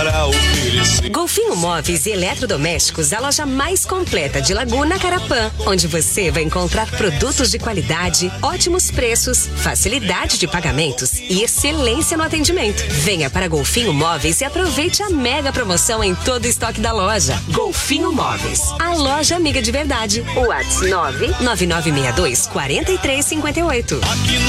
Golfinho Móveis e Eletrodomésticos, a loja mais completa de Laguna Carapã, onde você vai encontrar produtos de qualidade, ótimos preços, facilidade de pagamentos e excelência no atendimento. Venha para Golfinho Móveis e aproveite a mega promoção em todo o estoque da loja. Golfinho Móveis, a loja amiga de verdade. WhatsApp 99962 4358.